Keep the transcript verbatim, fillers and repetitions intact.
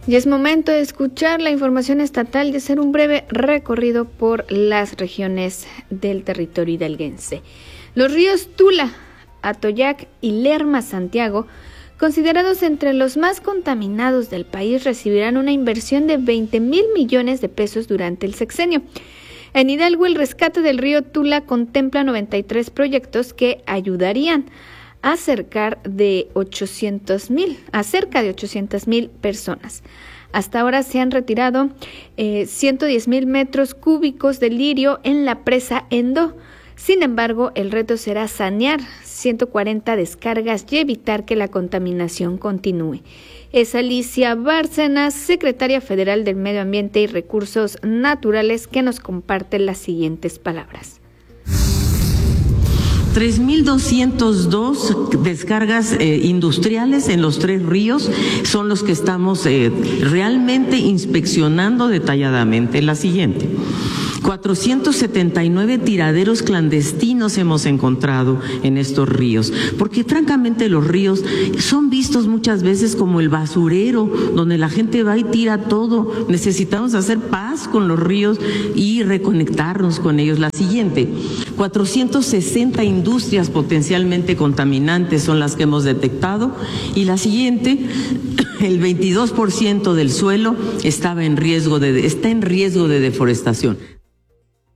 Y es momento de escuchar la información estatal y de hacer un breve recorrido por las regiones del territorio hidalguense. Los ríos Tula, Atoyac y Lerma Santiago, considerados entre los más contaminados del país, recibirán una inversión de veinte mil millones de pesos durante el sexenio. En Hidalgo, el rescate del río Tula contempla noventa y tres proyectos que ayudarían a cerca de ochocientos mil, a cerca de ochocientos mil personas. Hasta ahora se han retirado eh, ciento diez mil metros cúbicos de lirio en la presa Endo. Sin embargo, el reto será sanear ciento cuarenta descargas y evitar que la contaminación continúe. Es Alicia Bárcenas, secretaria federal del Medio Ambiente y Recursos Naturales, que nos comparte las siguientes palabras. tres mil doscientas dos descargas eh, industriales en los tres ríos son los que estamos eh, realmente inspeccionando detalladamente. La siguiente. cuatrocientos setenta y nueve tiraderos clandestinos hemos encontrado en estos ríos, porque francamente los ríos son vistos muchas veces como el basurero, donde la gente va y tira todo. Necesitamos hacer paz con los ríos y reconectarnos con ellos. La siguiente, cuatrocientas sesenta industrias potencialmente contaminantes son las que hemos detectado, y la siguiente, el veintidós por ciento del suelo estaba en riesgo de, está en riesgo de deforestación.